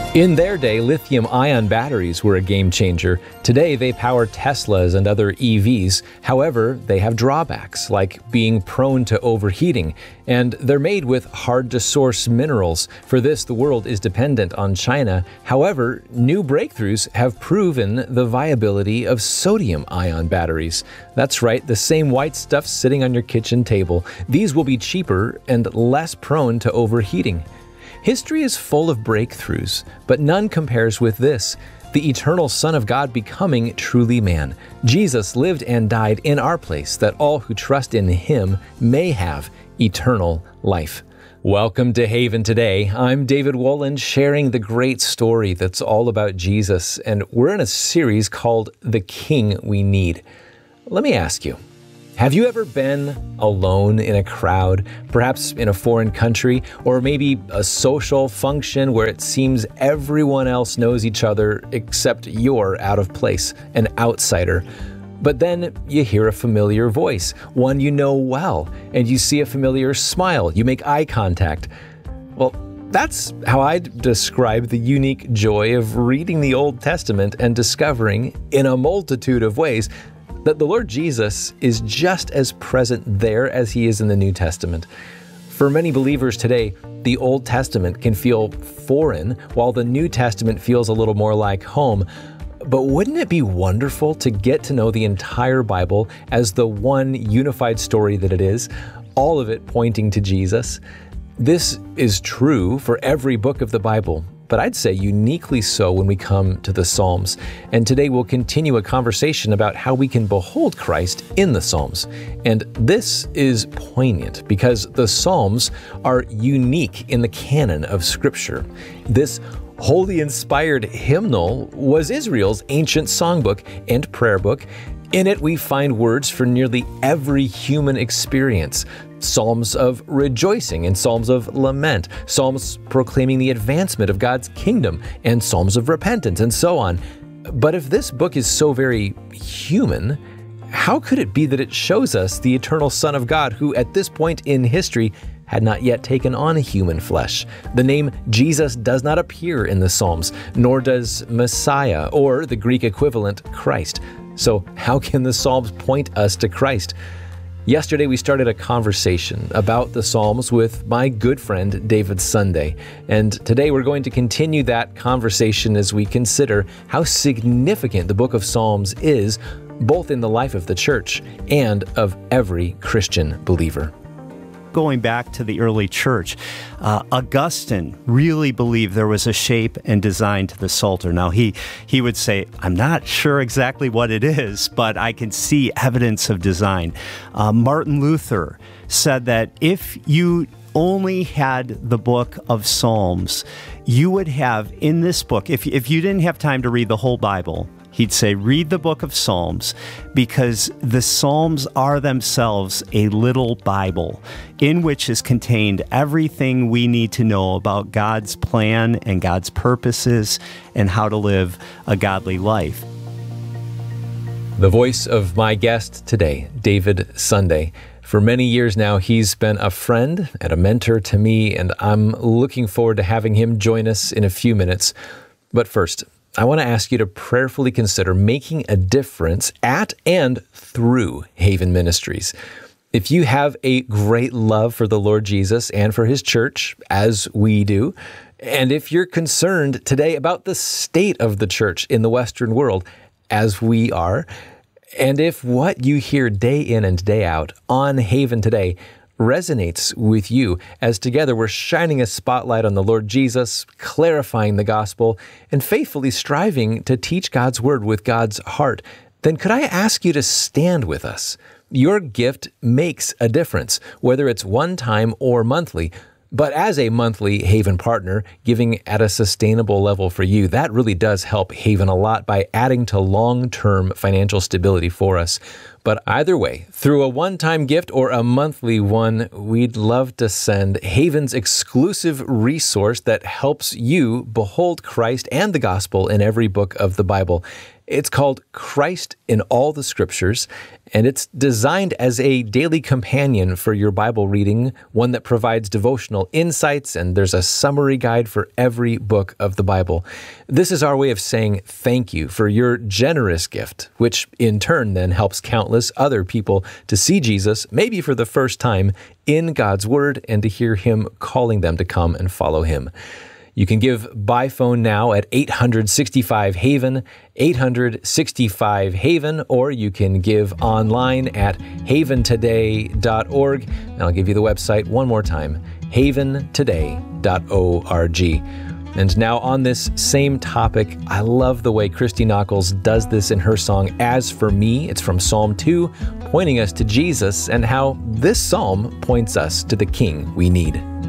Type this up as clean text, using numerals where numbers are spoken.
In their day, lithium-ion batteries were a game changer. Today, they power Teslas and other EVs. However, they have drawbacks, like being prone to overheating, and they're made with hard-to-source minerals. For this, the world is dependent on China. However, new breakthroughs have proven the viability of sodium-ion batteries. That's right, the same white stuff sitting on your kitchen table. These will be cheaper and less prone to overheating. History is full of breakthroughs, but none compares with this, the eternal Son of God becoming truly man. Jesus lived and died in our place, that all who trust in Him may have eternal life. Welcome to Haven Today. I'm David Wolin, sharing the great story that's all about Jesus, and we're in a series called The King We Need. Let me ask you, have you ever been alone in a crowd, perhaps in a foreign country, or maybe a social function where it seems everyone else knows each other except you're out of place, an outsider? But then you hear a familiar voice, one you know well, and you see a familiar smile, you make eye contact. Well, that's how I'd describe the unique joy of reading the Old Testament and discovering, in a multitude of ways, that the Lord Jesus is just as present there as He is in the New Testament. For many believers today, the Old Testament can feel foreign, while the New Testament feels a little more like home. But wouldn't it be wonderful to get to know the entire Bible as the one unified story that it is, all of it pointing to Jesus? This is true for every book of the Bible, but I'd say uniquely so when we come to the Psalms. And today we'll continue a conversation about how we can behold Christ in the Psalms. And this is poignant because the Psalms are unique in the canon of Scripture. This holy inspired hymnal was Israel's ancient songbook and prayer book. In it, we find words for nearly every human experience. Psalms of rejoicing and psalms of lament, psalms proclaiming the advancement of God's kingdom, and psalms of repentance, and so on. But if this book is so very human, how could it be that it shows us the eternal Son of God, who at this point in history had not yet taken on human flesh? The name Jesus does not appear in the Psalms, nor does Messiah, or the Greek equivalent, Christ. So how can the Psalms point us to Christ? Yesterday, we started a conversation about the Psalms with my good friend, David Sunday. And today, we're going to continue that conversation as we consider how significant the book of Psalms is, both in the life of the church and of every Christian believer. Going back to the early church, Augustine really believed there was a shape and design to the Psalter. Now, he would say, I'm not sure exactly what it is, but I can see evidence of design. Martin Luther said that if you only had the book of Psalms, you would have in this book, if you didn't have time to read the whole Bible, he'd say, read the book of Psalms, because the Psalms are themselves a little Bible in which is contained everything we need to know about God's plan and God's purposes and how to live a godly life. The voice of my guest today, David Sunday. For many years now, he's been a friend and a mentor to me, and I'm looking forward to having him join us in a few minutes. But first, I want to ask you to prayerfully consider making a difference at and through Haven Ministries. If you have a great love for the Lord Jesus and for His church, as we do, and if you're concerned today about the state of the church in the Western world, as we are, and if what you hear day in and day out on Haven Today resonates with you, as together we're shining a spotlight on the Lord Jesus, clarifying the gospel, and faithfully striving to teach God's word with God's heart, then could I ask you to stand with us? Your gift makes a difference, whether it's one time or monthly. But as a monthly Haven partner, giving at a sustainable level for you, that really does help Haven a lot by adding to long-term financial stability for us. But either way, through a one-time gift or a monthly one, we'd love to send Haven's exclusive resource that helps you behold Christ and the gospel in every book of the Bible. It's called Christ in All the Scriptures, and it's designed as a daily companion for your Bible reading, one that provides devotional insights, and there's a summary guide for every book of the Bible. This is our way of saying thank you for your generous gift, which in turn then helps countless other people to see Jesus, maybe for the first time, in God's Word and to hear Him calling them to come and follow Him. You can give by phone now at 865-HAVEN, 865-HAVEN, or you can give online at haventoday.org. And I'll give you the website one more time, haventoday.org. And now on this same topic, I love the way Christy Nockels does this in her song, As For Me. It's from Psalm 2, pointing us to Jesus and how this psalm points us to the King we need.